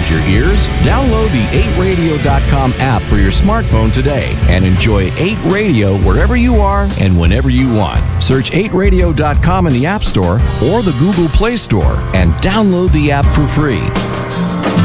exercise your ears? Download the 8radio.com app for your smartphone today and enjoy 8 Radio wherever you are and whenever you want. Search 8radio.com in the App Store or the Google Play Store and download the app for free.